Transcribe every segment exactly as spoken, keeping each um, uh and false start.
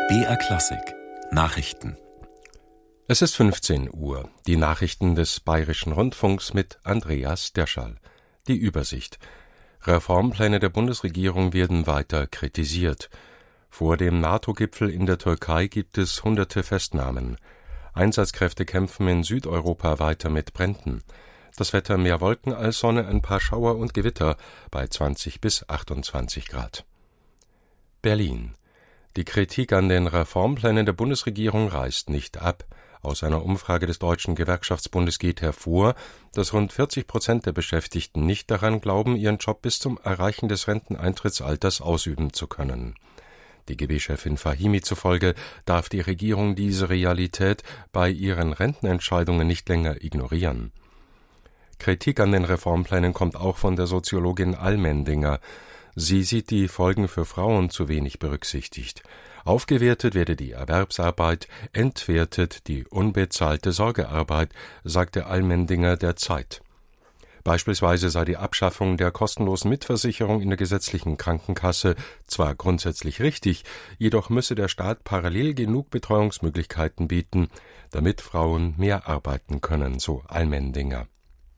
B R Klassik Nachrichten. Es ist fünfzehn Uhr. Die Nachrichten des Bayerischen Rundfunks mit Andreas Derschall. Die Übersicht. Reformpläne der Bundesregierung werden weiter kritisiert. Vor dem NATO-Gipfel in der Türkei gibt es hunderte Festnahmen. Einsatzkräfte kämpfen in Südeuropa weiter mit Bränden. Das Wetter: mehr Wolken als Sonne, ein paar Schauer und Gewitter bei zwanzig bis achtundzwanzig Grad. Berlin. Die Kritik an den Reformplänen der Bundesregierung reißt nicht ab. Aus einer Umfrage des Deutschen Gewerkschaftsbundes geht hervor, dass rund vierzig Prozent der Beschäftigten nicht daran glauben, ihren Job bis zum Erreichen des Renteneintrittsalters ausüben zu können. D G B-Chefin Fahimi zufolge darf die Regierung diese Realität bei ihren Rentenentscheidungen nicht länger ignorieren. Kritik an den Reformplänen kommt auch von der Soziologin Allmendinger. Sie sieht die Folgen für Frauen zu wenig berücksichtigt. Aufgewertet werde die Erwerbsarbeit, entwertet die unbezahlte Sorgearbeit, sagte Allmendinger der Zeit. Beispielsweise sei die Abschaffung der kostenlosen Mitversicherung in der gesetzlichen Krankenkasse zwar grundsätzlich richtig, jedoch müsse der Staat parallel genug Betreuungsmöglichkeiten bieten, damit Frauen mehr arbeiten können, so Allmendinger.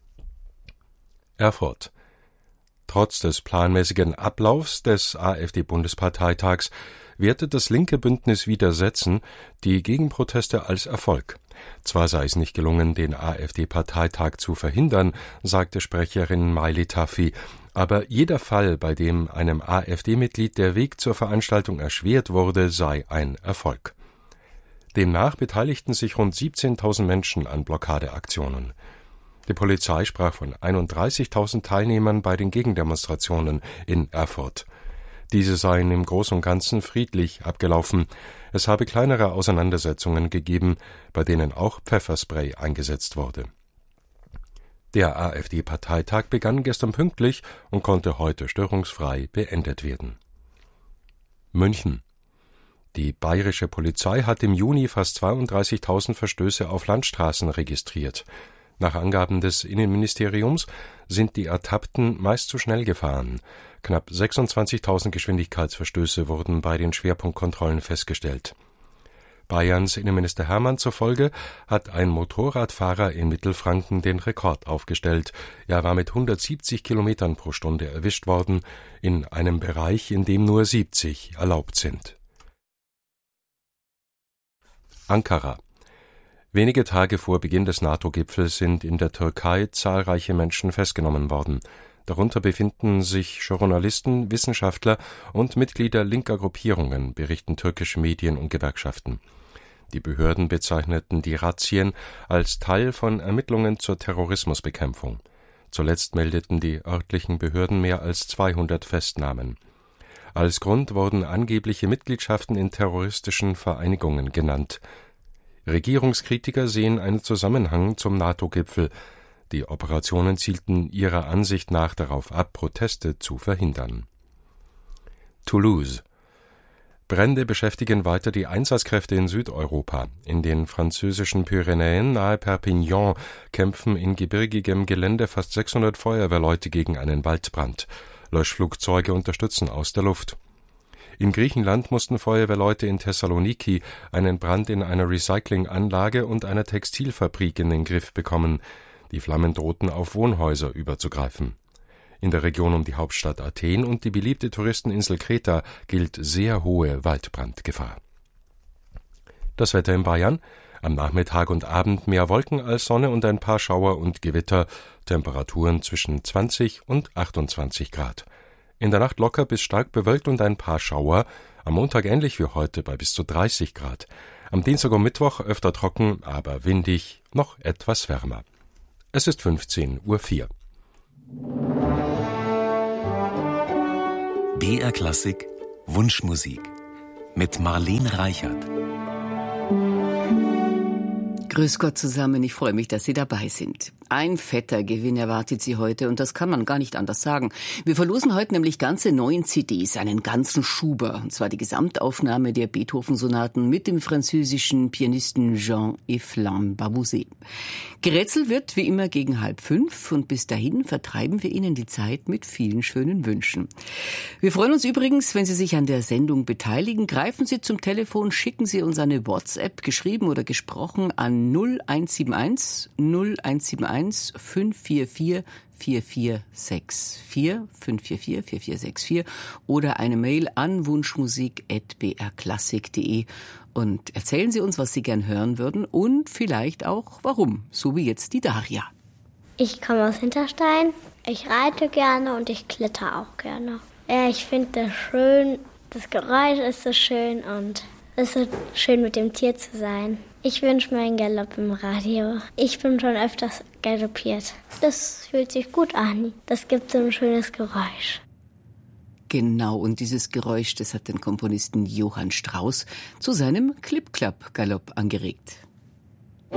Erfurt. Trotz des planmäßigen Ablaufs des AfD-Bundesparteitags wertet das linke Bündnis Widersetzen die Gegenproteste als Erfolg. Zwar sei es nicht gelungen, den AfD-Parteitag zu verhindern, sagte Sprecherin Maili Tafi, aber jeder Fall, bei dem einem AfD-Mitglied der Weg zur Veranstaltung erschwert wurde, sei ein Erfolg. Demnach beteiligten sich rund siebzehntausend Menschen an Blockadeaktionen. Die Polizei sprach von einunddreißigtausend Teilnehmern bei den Gegendemonstrationen in Erfurt. Diese seien im Großen und Ganzen friedlich abgelaufen. Es habe kleinere Auseinandersetzungen gegeben, bei denen auch Pfefferspray eingesetzt wurde. Der AfD-Parteitag begann gestern pünktlich und konnte heute störungsfrei beendet werden. München. Die bayerische Polizei hat im Juni fast zweiunddreißigtausend Verstöße auf Landstraßen registriert. Nach Angaben des Innenministeriums sind die Ertappten meist zu schnell gefahren. Knapp sechsundzwanzigtausend Geschwindigkeitsverstöße wurden bei den Schwerpunktkontrollen festgestellt. Bayerns Innenminister Hermann zufolge hat ein Motorradfahrer in Mittelfranken den Rekord aufgestellt. Er war mit hundertsiebzig Kilometern pro Stunde erwischt worden, in einem Bereich, in dem nur siebzig erlaubt sind. Ankara. Wenige Tage vor Beginn des NATO-Gipfels sind in der Türkei zahlreiche Menschen festgenommen worden. Darunter befinden sich Journalisten, Wissenschaftler und Mitglieder linker Gruppierungen, berichten türkische Medien und Gewerkschaften. Die Behörden bezeichneten die Razzien als Teil von Ermittlungen zur Terrorismusbekämpfung. Zuletzt meldeten die örtlichen Behörden mehr als zweihundert Festnahmen. Als Grund wurden angebliche Mitgliedschaften in terroristischen Vereinigungen genannt. Regierungskritiker sehen einen Zusammenhang zum NATO-Gipfel. Die Operationen zielten ihrer Ansicht nach darauf ab, Proteste zu verhindern. Toulouse. Brände beschäftigen weiter die Einsatzkräfte in Südeuropa. In den französischen Pyrenäen nahe Perpignan kämpfen in gebirgigem Gelände fast sechshundert Feuerwehrleute gegen einen Waldbrand. Löschflugzeuge unterstützen aus der Luft. In Griechenland mussten Feuerwehrleute in Thessaloniki einen Brand in einer Recyclinganlage und einer Textilfabrik in den Griff bekommen. Die Flammen drohten auf Wohnhäuser überzugreifen. In der Region um die Hauptstadt Athen und die beliebte Touristeninsel Kreta gilt sehr hohe Waldbrandgefahr. Das Wetter in Bayern: am Nachmittag und Abend mehr Wolken als Sonne und ein paar Schauer und Gewitter, Temperaturen zwischen zwanzig und achtundzwanzig Grad. In der Nacht locker bis stark bewölkt und ein paar Schauer, am Montag ähnlich wie heute bei bis zu dreißig Grad. Am Dienstag und Mittwoch öfter trocken, aber windig, noch etwas wärmer. Es ist fünfzehn Uhr vier. B R Klassik Wunschmusik mit Marlene Reichert. Grüß Gott zusammen, ich freue mich, dass Sie dabei sind. Ein fetter Gewinn erwartet Sie heute und das kann man gar nicht anders sagen. Wir verlosen heute nämlich ganze neun C Ds, einen ganzen Schuber. Und zwar die Gesamtaufnahme der Beethoven-Sonaten mit dem französischen Pianisten Jean-Yves Lambabousse. Gerätselt wird wie immer gegen halb fünf und bis dahin vertreiben wir Ihnen die Zeit mit vielen schönen Wünschen. Wir freuen uns übrigens, wenn Sie sich an der Sendung beteiligen. Greifen Sie zum Telefon, schicken Sie uns eine WhatsApp, geschrieben oder gesprochen, an null eins sieben eins null eins sieben eins fünf vier vier vier vier sechs vier fünf vier vier vier vier sechs vier oder eine Mail an wunschmusik at b r klassik punkt de und erzählen Sie uns, was Sie gern hören würden und vielleicht auch warum, so wie jetzt die Daria. Ich komme aus Hinterstein, ich reite gerne und ich kletter auch gerne. Ja, ich finde das schön, das Geräusch ist so schön und es ist so schön mit dem Tier zu sein. Ich wünsche mir einen Galopp im Radio. Ich bin schon öfters galoppiert. Das fühlt sich gut an. Das gibt so ein schönes Geräusch. Genau, und dieses Geräusch, das hat den Komponisten Johann Strauss zu seinem Klipp-Klapp-Galopp angeregt.